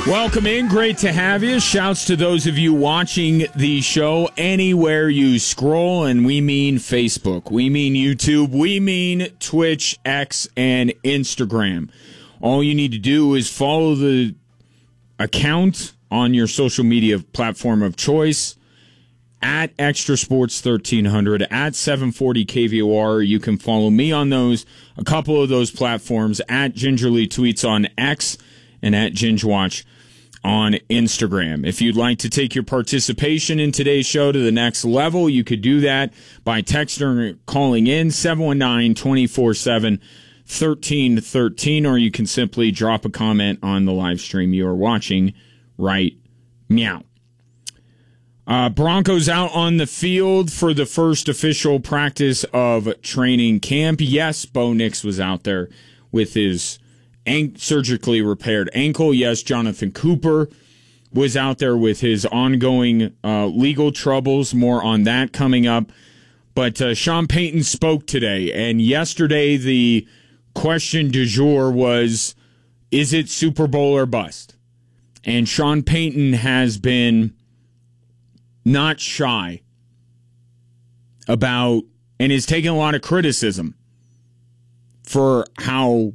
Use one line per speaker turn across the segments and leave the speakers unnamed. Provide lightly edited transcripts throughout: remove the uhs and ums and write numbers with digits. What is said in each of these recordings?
Welcome in. Great to have you. Shouts to those of you watching the show anywhere you scroll, and we mean Facebook, we mean YouTube, we mean Twitch, X, and Instagram. All you need to do is follow the account on your social media platform of choice at Extra Sports 1300, at 740 KVOR. You can follow me on those, a couple of those platforms, at Gingerly Tweets on X and at Gingewatch on Instagram. If you'd like to take your participation in today's show to the next level, you could do that by texting or calling in 719-247-1313, or you can simply drop a comment on the live stream you are watching right now. Broncos out on the field for the first official practice of training camp. Yes, Bo Nix was out there with his surgically repaired ankle. Yes, Jonathan Cooper was out there with his ongoing legal troubles. More on that coming up. But Sean Payton spoke today, and yesterday the question du jour was, is it Super Bowl or bust? And Sean Payton has been not shy about, and is taking a lot of criticism for how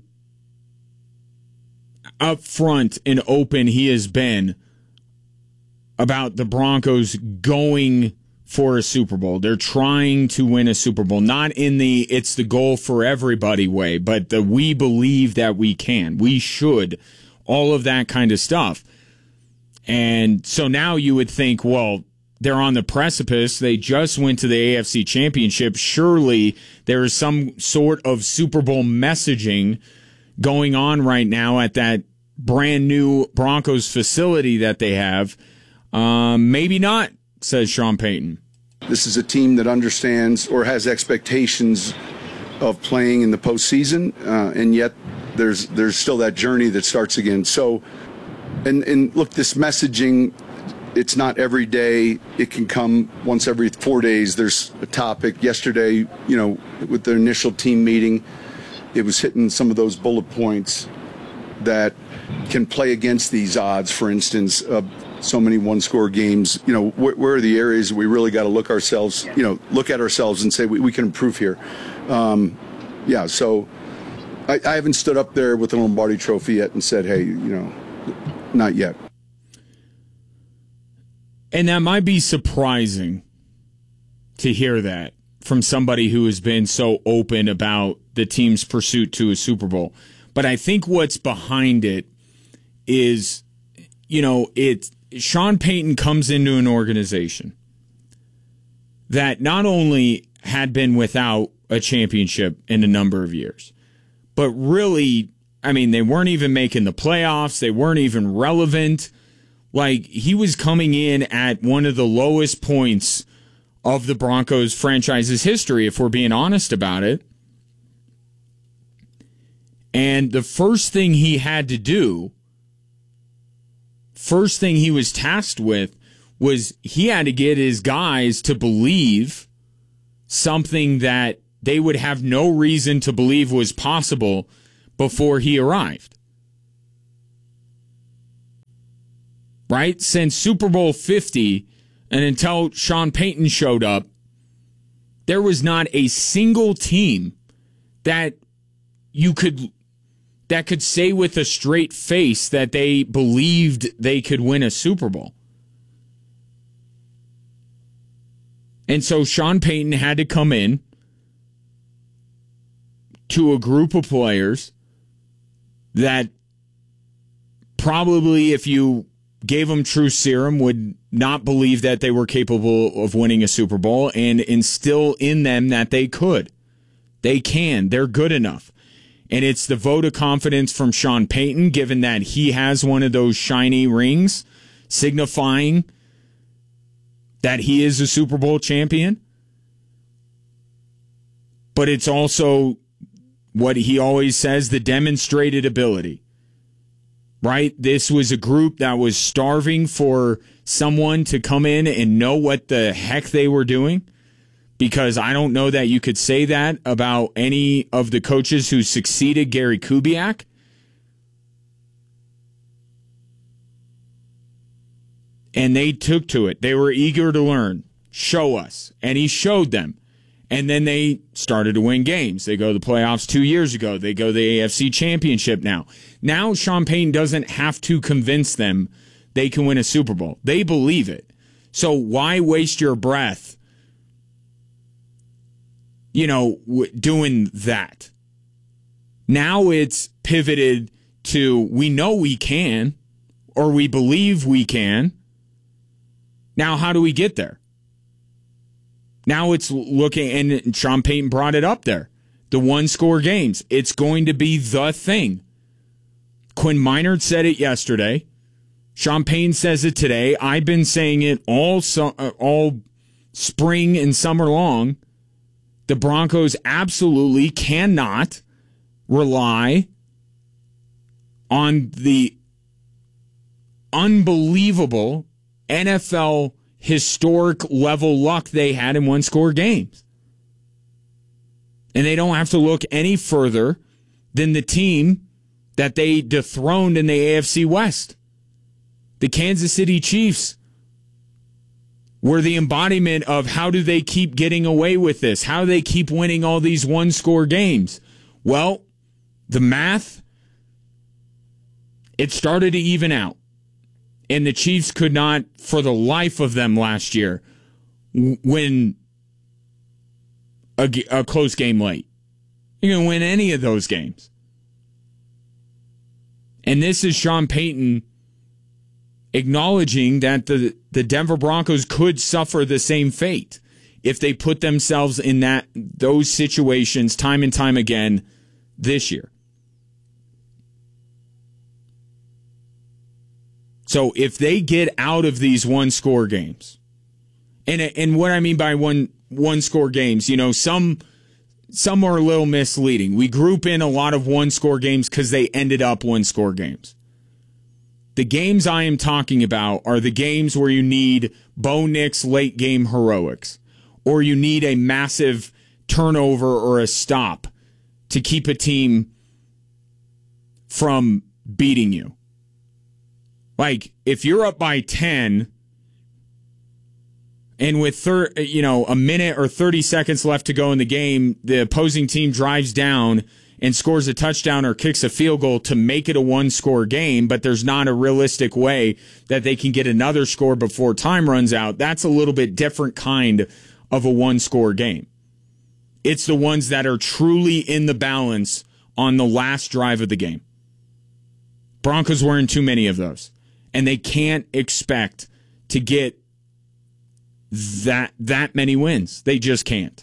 upfront and open he has been about the Broncos going for a Super Bowl. They're trying to win a Super Bowl, not in the it's the goal for everybody way, but the we believe that we can, we should, all of that kind of stuff. And so now you would think, well, they're on the precipice. They just went to the AFC Championship. Surely there is some sort of Super Bowl messaging going on right now at that brand new Broncos facility that they have. Maybe not, says Sean Payton.
This is a team that understands or has expectations of playing in the postseason, and yet there's still that journey that starts again. So, and look, this messaging, it's not every day. It can come once every 4 days. There's a topic. Yesterday, with the initial team meeting, it was hitting some of those bullet points that can play against these odds. For instance, so many one-score games. Where are the areas we really got to look at ourselves and say we can improve here. So I haven't stood up there with the Lombardi Trophy yet and said, hey, not yet.
And that might be surprising to hear that from somebody who has been so open about the team's pursuit to a Super Bowl. But I think what's behind it is, Sean Payton comes into an organization that not only had been without a championship in a number of years, but really, they weren't even making the playoffs. They weren't even relevant. Like, he was coming in at one of the lowest points of the Broncos franchise's history, if we're being honest about it. And the first thing he had to do, first thing he was tasked with, was he had to get his guys to believe something that they would have no reason to believe was possible before he arrived. Right? Since Super Bowl 50 and until Sean Payton showed up, there was not a single team that could say with a straight face that they believed they could win a Super Bowl. And so Sean Payton had to come in to a group of players that probably, if you gave them true serum, would not believe that they were capable of winning a Super Bowl, and instill in them that they could. They can. They're good enough. And it's the vote of confidence from Sean Payton, given that he has one of those shiny rings signifying that he is a Super Bowl champion. But it's also what he always says, the demonstrated ability. Right? This was a group that was starving for someone to come in and know what the heck they were doing, because I don't know that you could say that about any of the coaches who succeeded Gary Kubiak. And they took to it. They were eager to learn. Show us. And he showed them. And then they started to win games. They go to the playoffs 2 years ago. They go to the AFC Championship now. Now Sean Payton doesn't have to convince them they can win a Super Bowl. They believe it. So why waste your breath, doing that? Now it's pivoted to we know we can, or we believe we can. Now how do we get there? Now it's looking, and Sean Payton brought it up there, the one-score games. It's going to be the thing. Quinn Minard said it yesterday. Sean Payton says it today. I've been saying it all spring and summer long. The Broncos absolutely cannot rely on the unbelievable NFL historic level luck they had in one-score games. And they don't have to look any further than the team that they dethroned in the AFC West. The Kansas City Chiefs were the embodiment of how do they keep getting away with this? How do they keep winning all these one-score games? Well, the math, it started to even out. And the Chiefs could not, for the life of them last year, win a close game late. You can win any of those games. And this is Sean Payton acknowledging that the Denver Broncos could suffer the same fate if they put themselves in those situations time and time again this year. So if they get out of these one-score games, and what I mean by one-score games, some are a little misleading. We group in a lot of one-score games because they ended up one-score games. The games I am talking about are the games where you need Bo Nix late-game heroics, or you need a massive turnover or a stop to keep a team from beating you. Like, if you're up by 10 and with a minute or 30 seconds left to go in the game, the opposing team drives down and scores a touchdown or kicks a field goal to make it a one-score game, but there's not a realistic way that they can get another score before time runs out, that's a little bit different kind of a one-score game. It's the ones that are truly in the balance on the last drive of the game. Broncos were in too many of those. And they can't expect to get that many wins. They just can't.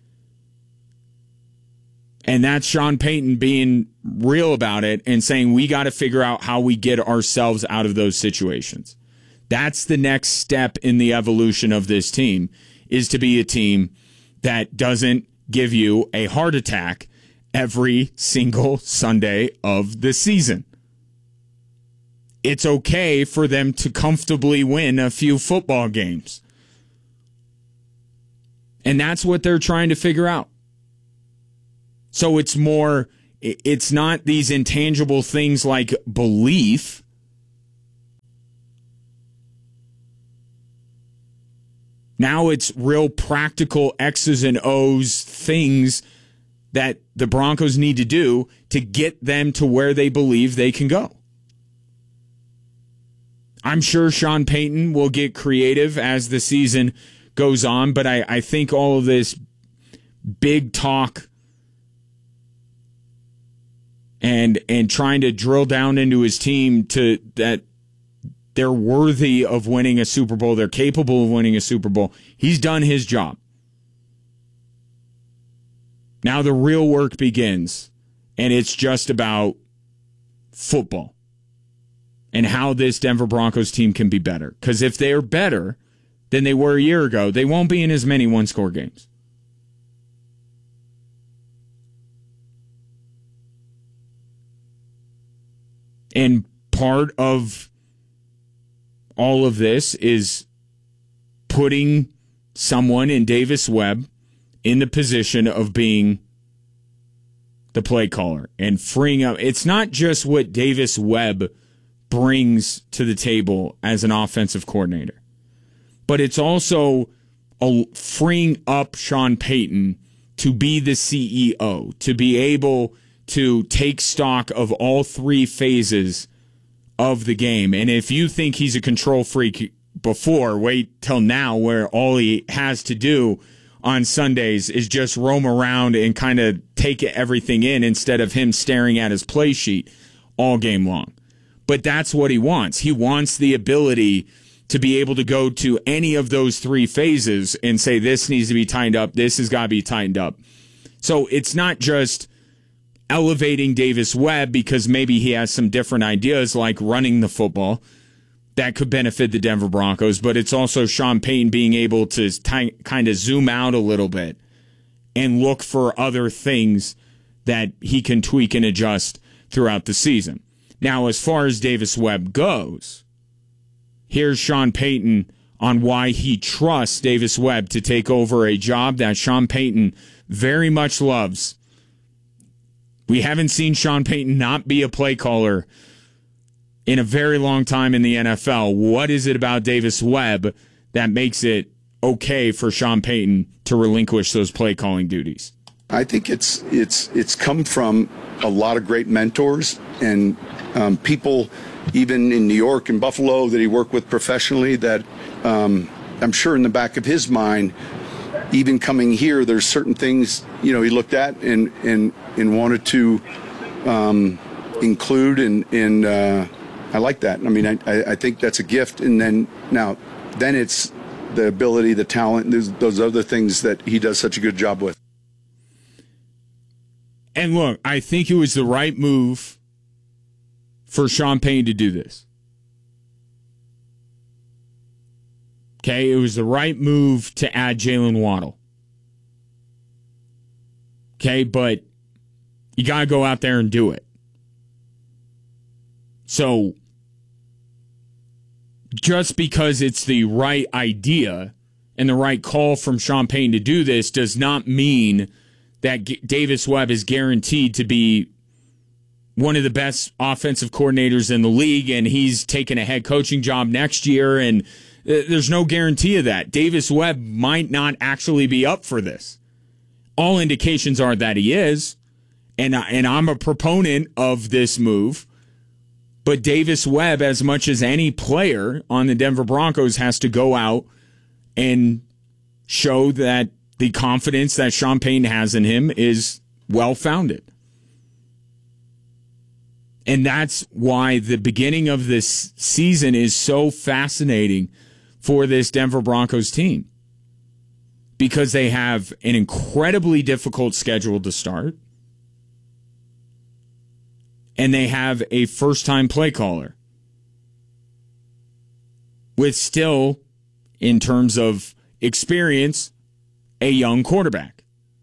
And that's Sean Payton being real about it and saying we got to figure out how we get ourselves out of those situations. That's the next step in the evolution of this team, is to be a team that doesn't give you a heart attack every single Sunday of the season. It's okay for them to comfortably win a few football games. And that's what they're trying to figure out. So it's not these intangible things like belief. Now it's real practical X's and O's things that the Broncos need to do to get them to where they believe they can go. I'm sure Sean Payton will get creative as the season goes on, but I think all of this big talk and trying to drill down into his team to that they're worthy of winning a Super Bowl, they're capable of winning a Super Bowl, he's done his job. Now the real work begins, and it's just about football. And how this Denver Broncos team can be better. Because if they're better than they were a year ago, they won't be in as many one-score games. And part of all of this is putting someone in Davis Webb in the position of being the play caller and freeing up. It's not just what Davis Webb brings to the table as an offensive coordinator. But it's also freeing up Sean Payton to be the CEO, to be able to take stock of all three phases of the game. And if you think he's a control freak before, wait till now, where all he has to do on Sundays is just roam around and kind of take everything in instead of him staring at his play sheet all game long. But that's what he wants. He wants the ability to be able to go to any of those three phases and say, this needs to be tightened up, this has got to be tightened up. So it's not just elevating Davis Webb because maybe he has some different ideas like running the football that could benefit the Denver Broncos, but it's also Sean Payton being able to kind of zoom out a little bit and look for other things that he can tweak and adjust throughout the season. Now, as far as Davis Webb goes, here's Sean Payton on why he trusts Davis Webb to take over a job that Sean Payton very much loves. We haven't seen Sean Payton not be a play caller in a very long time in the NFL. What is it about Davis Webb that makes it okay for Sean Payton to relinquish those play calling duties?
I think it's come from a lot of great mentors and people, even in New York and Buffalo, that he worked with professionally. That I'm sure in the back of his mind, even coming here, there's certain things he looked at and wanted to include, and I like that. I mean, I think that's a gift. And then it's the ability, the talent, those other things that he does such a good job with.
And look, I think it was the right move for Sean Payton to do this. Okay, it was the right move to add Jalen Waddle. Okay, but you got to go out there and do it. So, just because it's the right idea and the right call from Sean Payton to do this does not mean that Davis Webb is guaranteed to be one of the best offensive coordinators in the league, and he's taking a head coaching job next year, and there's no guarantee of that. Davis Webb might not actually be up for this. All indications are that he is, and I'm a proponent of this move, but Davis Webb, as much as any player on the Denver Broncos, has to go out and show that the confidence that Sean Payton has in him is well-founded. And that's why the beginning of this season is so fascinating for this Denver Broncos team. Because they have an incredibly difficult schedule to start. And they have a first-time play caller. With still, in terms of experience, a young quarterback.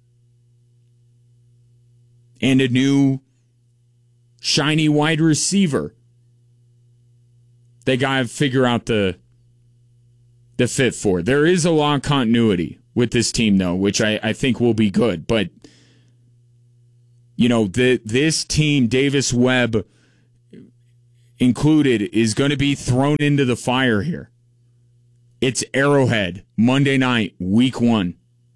And a new shiny wide receiver. They got to figure out the fit for. There is a lot of continuity with this team, though, which I think will be good. But, this team, Davis Webb included, is going to be thrown into the fire here. It's Arrowhead, Monday night, week 1.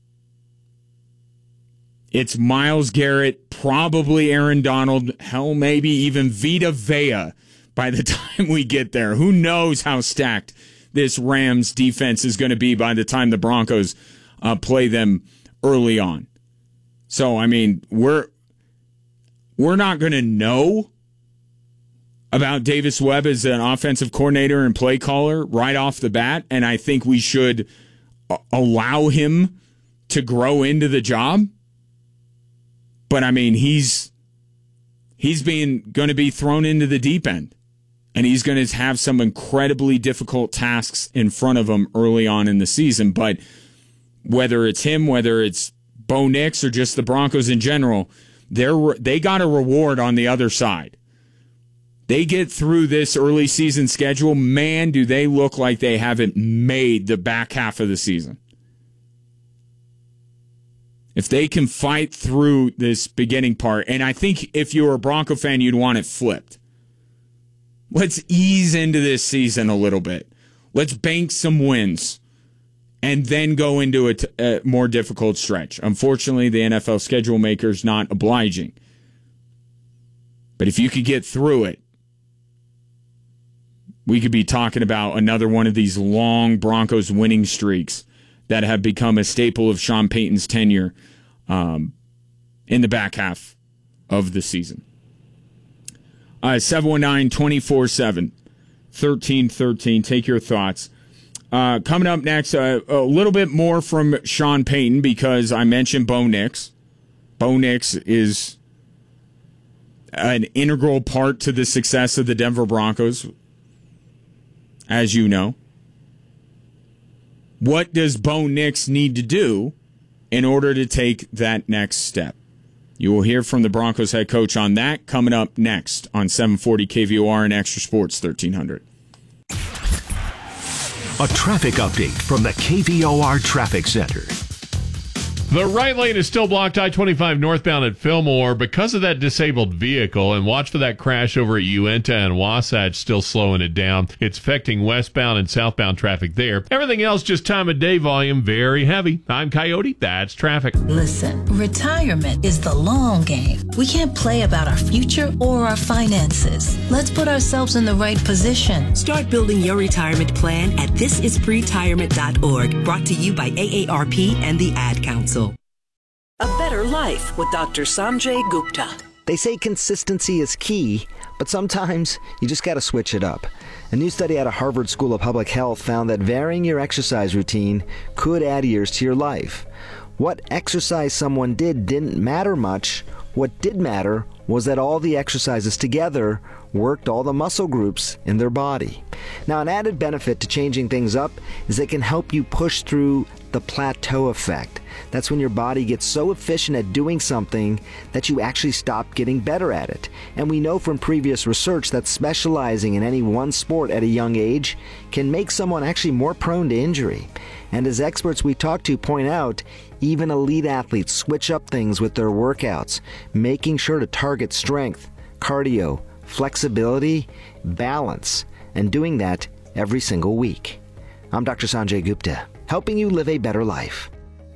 It's Myles Garrett, probably Aaron Donald, hell, maybe even Vita Vea by the time we get there. Who knows how stacked this Rams defense is going to be by the time the Broncos play them early on. So, I mean, we're not going to know about Davis Webb as an offensive coordinator and play caller right off the bat, and I think we should allow him to grow into the job. But, I mean, he's going to be thrown into the deep end. And he's going to have some incredibly difficult tasks in front of him early on in the season. But whether it's him, whether it's Bo Nix, or just the Broncos in general, they got a reward on the other side. They get through this early season schedule, man, do they look like they haven't made the back half of the season. If they can fight through this beginning part, and I think if you're a Bronco fan, you'd want it flipped. Let's ease into this season a little bit. Let's bank some wins and then go into a more difficult stretch. Unfortunately, the NFL schedule maker's not obliging. But if you could get through it, we could be talking about another one of these long Broncos winning streaks that have become a staple of Sean Payton's tenure in the back half of the season. 719-247-1313. Take your thoughts. Coming up next, a little bit more from Sean Payton because I mentioned Bo Nix. Bo Nix is an integral part to the success of the Denver Broncos, as you know. What does Bo Nix need to do in order to take that next step? You will hear from the Broncos head coach on that coming up next on 740 KVOR and Extra Sports 1300.
A traffic update from the KVOR Traffic Center.
The right lane is still blocked I-25 northbound at Fillmore because of that disabled vehicle, and watch for that crash over at Uinta and Wasatch, still slowing it down. It's affecting westbound and southbound traffic there. Everything else, just time of day volume, very heavy. I'm Coyote, that's traffic.
Listen, retirement is the long game. We can't play about our future or our finances. Let's put ourselves in the right position.
Start building your retirement plan at thisispretirement.org, brought to you by AARP and the Ad Council.
A better life with Dr. Sanjay Gupta.
They say consistency is key, but sometimes you just got to switch it up. A new study out of Harvard School of Public Health found that varying your exercise routine could add years to your life. What exercise someone did didn't matter much. What did matter was that all the exercises together worked all the muscle groups in their body. Now, an added benefit to changing things up is they can help you push through the plateau effect. That's when your body gets so efficient at doing something that you actually stop getting better at it. And we know from previous research that specializing in any one sport at a young age can make someone actually more prone to injury. And as experts we talk to point out, even elite athletes switch up things with their workouts, making sure to target strength, cardio, flexibility, balance, and doing that every single week. I'm Dr. Sanjay Gupta, helping you live a better life.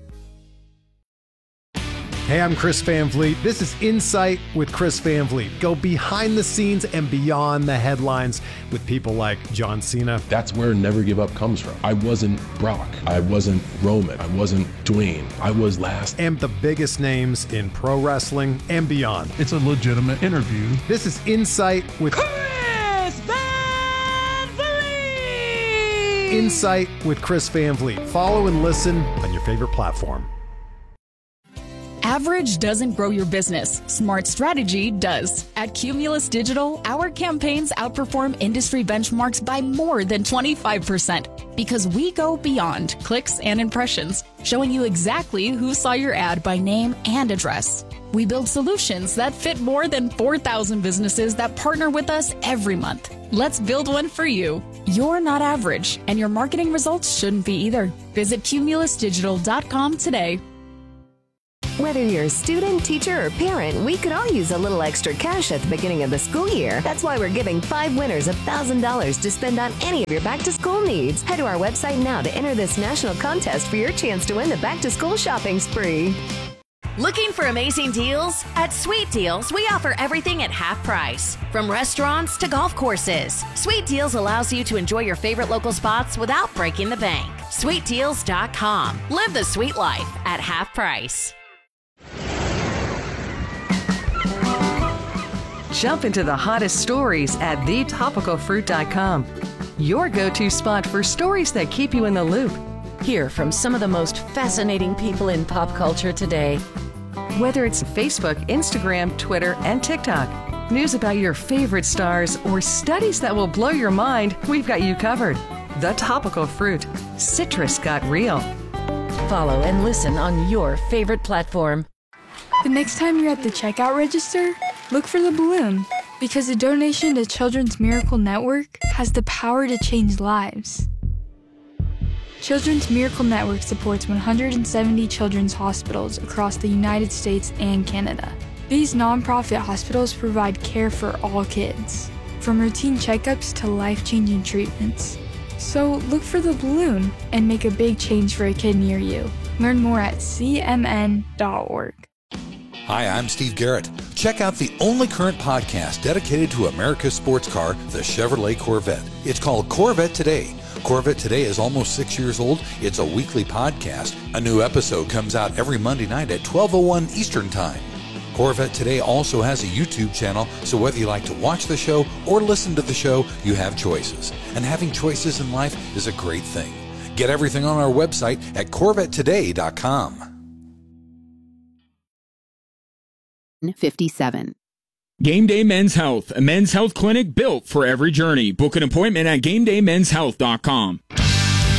Hey, I'm Chris Van Vliet. This is Insight with Chris Van Vliet. Go behind the scenes and beyond the headlines with people like John Cena.
That's where Never Give Up comes from. I wasn't Brock. I wasn't Roman. I wasn't Dwayne. I was last.
And the biggest names in pro wrestling and beyond.
It's a legitimate interview.
This is Insight with
Chris Van Vliet.
Insight with Chris Van Vliet. Follow and listen on your favorite platform.
Average doesn't grow your business. Smart strategy does. At Cumulus Digital, our campaigns outperform industry benchmarks by more than 25% because we go beyond clicks and impressions, showing you exactly who saw your ad by name and address. We build solutions that fit more than 4,000 businesses that partner with us every month. Let's build one for you. You're not average, and your marketing results shouldn't be either. Visit cumulusdigital.com today.
Whether you're a student, teacher, or parent, we could all use a little extra cash at the beginning of the school year. That's why we're giving 5 winners $1,000 to spend on any of your back-to-school needs. Head to our website now to enter this national contest for your chance to win the back-to-school shopping spree.
Looking for amazing deals? At Sweet Deals, we offer everything at half price. From restaurants to golf courses, Sweet Deals allows you to enjoy your favorite local spots without breaking the bank. SweetDeals.com. Live the sweet life at half price.
Jump into the hottest stories at thetopicalfruit.com. Your go-to spot for stories that keep you in the loop.
Hear from some of the most fascinating people in pop culture today.
Whether it's Facebook, Instagram, Twitter, and TikTok, news about your favorite stars, or studies that will blow your mind, we've got you covered. The Topical Fruit. Citrus got real.
Follow and listen on your favorite platform.
The next time you're at the checkout register, look for the balloon, because a donation to Children's Miracle Network has the power to change lives. Children's Miracle Network supports 170 children's hospitals across the United States and Canada. These nonprofit hospitals provide care for all kids. from routine checkups to life-changing treatments. So look for the balloon and make a big change for a kid near you. Learn more at cmn.org.
Hi, I'm Steve Garrett. Check out the only current podcast dedicated to America's sports car, the Chevrolet Corvette. It's called Corvette Today. Corvette Today is almost 6 years old. It's a weekly podcast. A new episode comes out every Monday night at 12:01 Eastern Time. Corvette Today also has a YouTube channel, so whether you like to watch the show or listen to the show, you have choices. And having choices in life is a great thing. Get everything on our website at CorvetteToday.com.
57.
Game Day Men's Health, a men's health clinic built for every journey. Book an appointment at GameDayMen'sHealth.com.